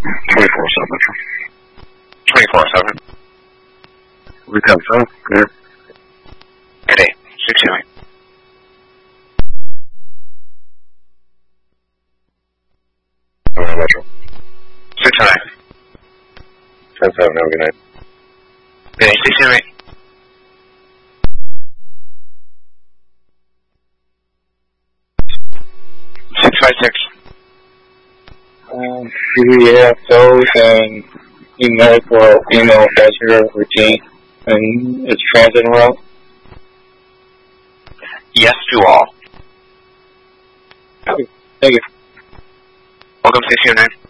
24-7. We confirm. Clear. Good day. 678. Metro. 609. 10-7, have a good night. Good day. 678. CVFOs and email for email passenger routine and its transit route? Yes to all. Thank you. Welcome 609.